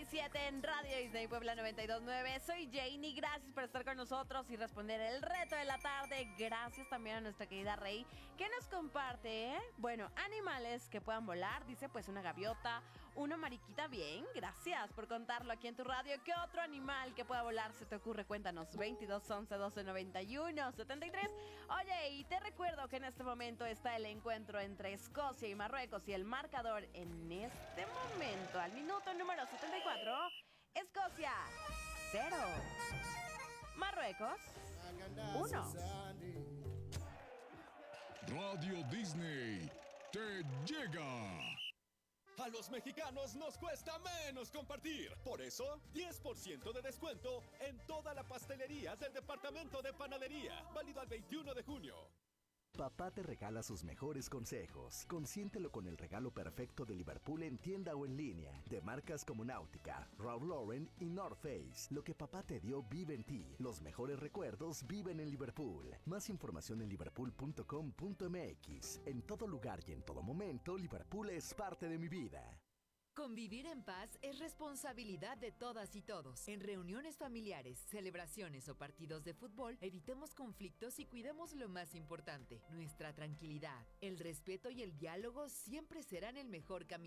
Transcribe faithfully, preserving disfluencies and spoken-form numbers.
y siete en Radio Disney Puebla noventa y dos punto nueve. Soy Janie, gracias por estar con nosotros y responder el reto de la tarde. Gracias también a nuestra querida Rey, que nos comparte, ¿eh? Bueno, animales que puedan volar, dice pues una gaviota, una mariquita. Bien, gracias por contarlo aquí en tu radio. ¿Qué otro animal que pueda volar se te ocurre? Cuéntanos, veintidós, once, doce, noventa y uno, setenta y tres. Oye, y te recuerdo que en este momento está el encuentro entre Escocia y Marruecos y el marcador en este momento, al minuto número setenta y cuatro, Escocia, cero. Marruecos, uno. Radio Disney te llega. A los mexicanos nos cuesta menos compartir. Por eso, diez por ciento de descuento en toda la pastelería del departamento de panadería. Válido al veintiuno de junio. Papá te regala sus mejores consejos. Consiéntelo con el regalo perfecto de Liverpool en tienda o en línea. De marcas como Náutica, Ralph Lauren y North Face. Lo que papá te dio vive en ti. Los mejores recuerdos viven en Liverpool. Más información en liverpool punto com punto m x. En todo lugar y en todo momento, Liverpool es parte de mi vida. Convivir en paz es responsabilidad de todas y todos. En reuniones familiares, celebraciones o partidos de fútbol, evitemos conflictos y cuidemos lo más importante, nuestra tranquilidad. El respeto y el diálogo siempre serán el mejor camino.